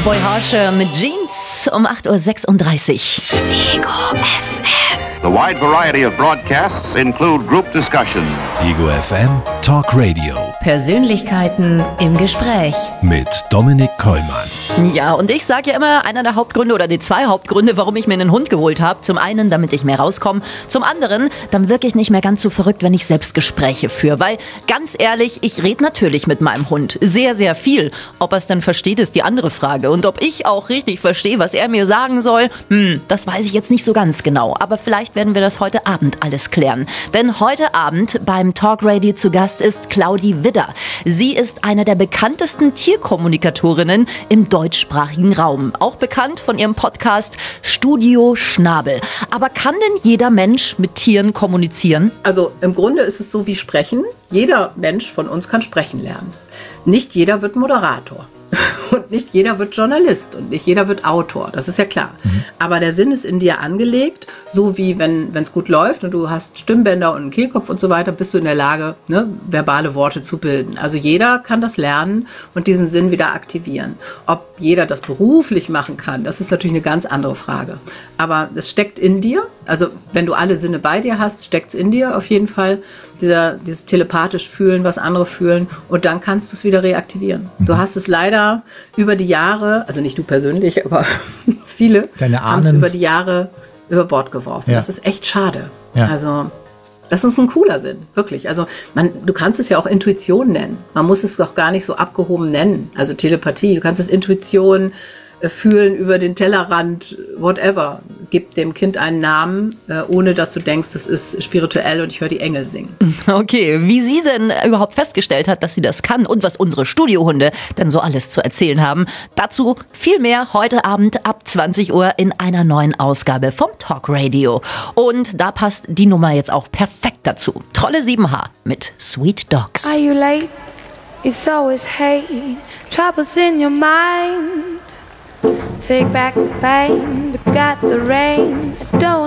Boy Harsher mit Jeans um 8:36 Uhr. Ego FM. The wide variety of broadcasts include group discussion. Ego FM Talk Radio. Persönlichkeiten im Gespräch. Mit Dominik Kollmann. Ja, und ich sage ja immer, einer der Hauptgründe oder die 2 Hauptgründe, warum ich mir einen Hund geholt habe. Zum einen, damit ich mehr rauskomme. Zum anderen, dann wirke ich nicht mehr ganz so verrückt, wenn ich selbst Gespräche führe. Weil, ganz ehrlich, ich rede natürlich mit meinem Hund. Sehr, sehr viel. Ob er es dann versteht, ist die andere Frage. Und ob ich auch richtig verstehe, was er mir sagen soll, das weiß ich jetzt nicht so ganz genau. Aber vielleicht werden wir das heute Abend alles klären. Denn heute Abend beim Talk Radio zu Gast ist Claudi Widder. Sie ist eine der bekanntesten Tierkommunikatorinnen im deutschsprachigen Raum. Auch bekannt von ihrem Podcast Studio Schnabel. Aber kann denn jeder Mensch mit Tieren kommunizieren? Also im Grunde ist es so wie Sprechen. Jeder Mensch von uns kann sprechen lernen. Nicht jeder wird Moderator. Und nicht jeder wird Journalist und nicht jeder wird Autor, das ist ja klar. Aber der Sinn ist in dir angelegt, so wie wenn es gut läuft und du hast Stimmbänder und einen Kehlkopf und so weiter, bist du in der Lage, verbale Worte zu bilden. Also jeder kann das lernen und diesen Sinn wieder aktivieren. Ob jeder das beruflich machen kann, das ist natürlich eine ganz andere Frage. Aber es steckt in dir, also wenn du alle Sinne bei dir hast, steckt es in dir auf jeden Fall, dieses telepathisch Fühlen, was andere fühlen, und dann kannst du es wieder reaktivieren. Du hast es leider über die Jahre, also nicht du persönlich, aber viele haben es über die Jahre über Bord geworfen. Ja. Das ist echt schade. Ja. Also das ist ein cooler Sinn, wirklich. Also du kannst es ja auch Intuition nennen. Man muss es doch gar nicht so abgehoben nennen. Also Telepathie, du kannst es Intuition fühlen über den Tellerrand, whatever. Gib dem Kind einen Namen, ohne dass du denkst, das ist spirituell und ich höre die Engel singen. Okay, wie sie denn überhaupt festgestellt hat, dass sie das kann und was unsere Studiohunde denn so alles zu erzählen haben, dazu viel mehr heute Abend ab 20 Uhr in einer neuen Ausgabe vom Talk Radio. Und da passt die Nummer jetzt auch perfekt dazu. Trolle 7H mit Sweet Dogs. Are you late? It's always hate. Troubles in your mind. Take back the pain, but got the rain. Don't